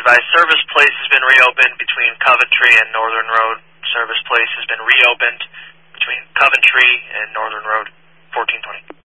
advised. Service Place has been reopened between Coventry and Northern Road. Service Place has been reopened between Coventry and Northern Road, 1420.